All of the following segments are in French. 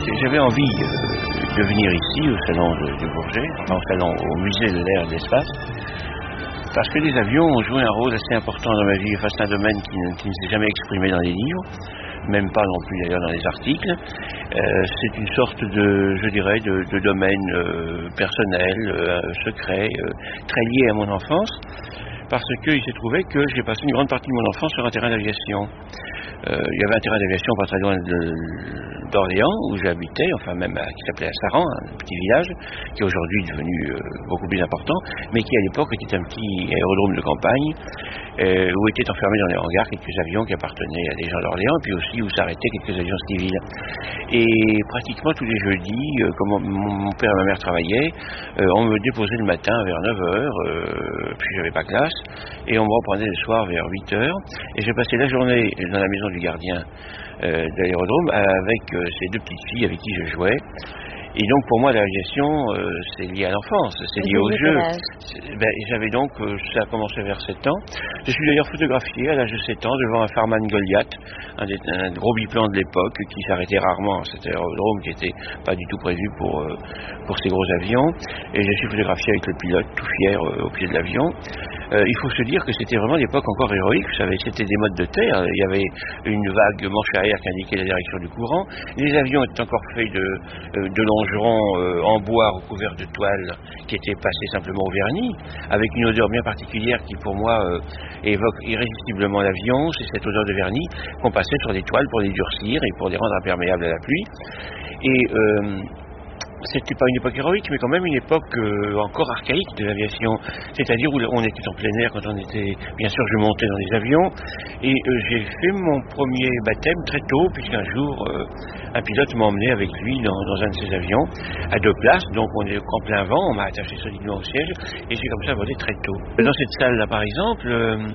j'avais envie de venir ici, au salon du Bourget, enfin au salon, au musée de l'air et de l'espace, parce que les avions ont joué un rôle assez important dans ma vie. Enfin, c'est un domaine qui ne s'est jamais exprimé dans les livres, même pas non plus d'ailleurs dans les articles. C'est une sorte de, je dirais, de domaine personnel, secret, très lié à mon enfance, parce qu'il s'est trouvé que j'ai passé une grande partie de mon enfance sur un terrain d'aviation. Il y avait un terrain d'aviation pas très loin d'Orléans, où j'habitais, enfin même qui s'appelait Assaran, un petit village, qui est aujourd'hui devenu beaucoup plus important, mais qui à l'époque était un petit aérodrome de campagne, où étaient enfermés dans les hangars quelques avions qui appartenaient à des gens d'Orléans, et puis aussi où s'arrêtaient quelques avions civils. Et pratiquement tous les jeudis, comme mon père et ma mère travaillaient, on me déposait le matin vers 9h, puis j'avais pas classe, et on me reprenait le soir vers 8h, et j'ai passé la journée dans la maison du gardien de l'aérodrome avec ces deux petites filles avec qui je jouais. Et donc pour moi l'aviation c'est lié à l'enfance, c'est lié au jeu. J'avais donc, ça a commencé vers 7 ans. Je suis d'ailleurs photographié à l'âge de 7 ans devant un Farman Goliath, un gros biplan de l'époque qui s'arrêtait rarement. C'était un aérodrome qui n'était pas du tout prévu pour ces gros avions. Et je suis photographié avec le pilote tout fier au pied de l'avion. Il faut se dire que c'était vraiment l'époque encore héroïque. Vous savez, c'était des modes de terre. Il y avait une vague manche à air qui indiquait la direction du courant. Les avions étaient encore faits de longerons en bois recouverts de toile qui étaient passés simplement au vernis, avec une odeur bien particulière qui pour moi évoque irrésistiblement l'avion. C'est cette odeur de vernis qu'on passait sur les toiles pour les durcir et pour les rendre imperméables à la pluie. Et c'était pas une époque héroïque, mais quand même une époque encore archaïque de l'aviation, c'est-à-dire où on était en plein air quand on était, bien sûr je montais dans les avions, et j'ai fait mon premier baptême très tôt, puisqu'un jour un pilote m'a emmené avec lui dans un de ses avions, à 2 places, donc on est en plein vent, on m'a attaché solidement au siège, et j'ai comme ça volé très tôt. Dans cette salle-là par exemple,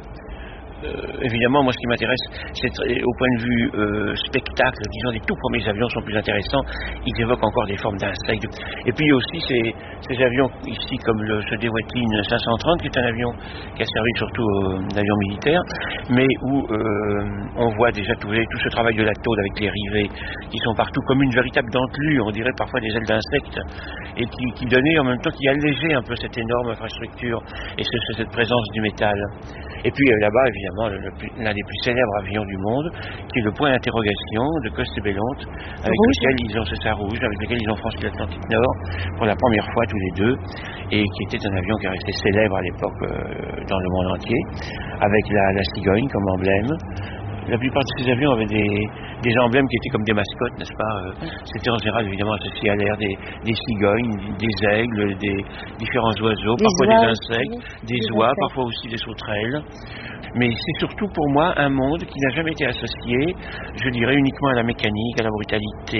évidemment, moi ce qui m'intéresse, c'est au point de vue spectacle, disons les tout premiers avions sont plus intéressants, ils évoquent encore des formes d'insectes. Et puis aussi ces avions ici comme le Dewatin 530, qui est un avion qui a servi surtout un avion militaire, mais où on voit déjà tout ce travail de la tôle avec les rivets qui sont partout comme une véritable dentelure, on dirait parfois des ailes d'insectes, et qui donnait en même temps, qui allégeait un peu cette énorme infrastructure et cette présence du métal. Et puis là-bas, évidemment, l'un des plus célèbres avions du monde, qui est le point d'interrogation de Coste-Bellonte, avec lequel ils ont, c'est ça, rouge, avec lequel ils ont franchi l'Atlantique Nord pour la première fois tous les deux, et qui était un avion qui est resté célèbre à l'époque dans le monde entier, avec la cigogne comme emblème. La plupart de ces avions avaient des emblèmes qui étaient comme des mascottes, n'est-ce pas? C'était en général évidemment associé à l'air des cigognes, des aigles, des différents oiseaux, parfois des insectes, des oies, parfois aussi des sauterelles. Mais c'est surtout pour moi un monde qui n'a jamais été associé, je dirais, uniquement à la mécanique, à la brutalité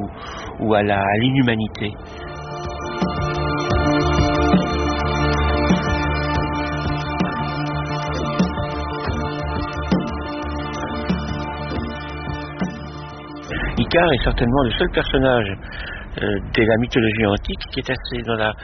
ou à l'inhumanité. Icare est certainement le seul personnage de la mythologie antique qui est assez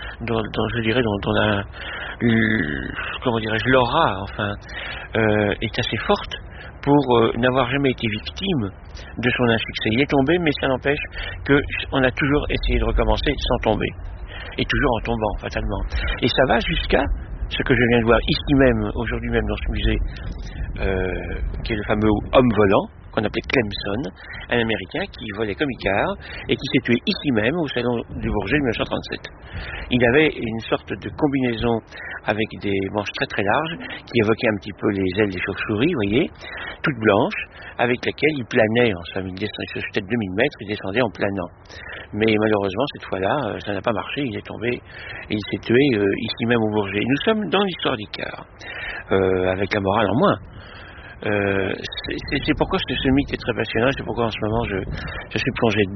comment dirais-je, l'aura, enfin, est assez forte pour n'avoir jamais été victime de son insuccès. Il est tombé, mais ça n'empêche qu'on a toujours essayé de recommencer sans tomber, et toujours en tombant, fatalement. Et ça va jusqu'à ce que je viens de voir ici même, aujourd'hui même dans ce musée, qui est le fameux homme volant, qu'on appelait Clemson, un Américain qui volait comme Icare et qui s'est tué ici même au salon du Bourget de 1937. Il avait une sorte de combinaison avec des manches très très larges qui évoquaient un petit peu les ailes des chauves-souris, vous voyez, toutes blanches, avec laquelle il planait, enfin il se jetait de 2000 mètres, il descendait en planant. Mais malheureusement cette fois-là, ça n'a pas marché, il est tombé et il s'est tué ici même au Bourget. Nous sommes dans l'histoire d'Icare, avec la morale en moins. C'est pourquoi ce mythe est très passionnant, c'est pourquoi en ce moment je suis plongé dedans.